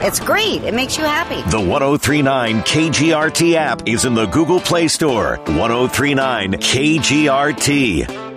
It's great. It makes you happy. The 1039 KGRT app is in the Google Play Store. 1039 KGRT.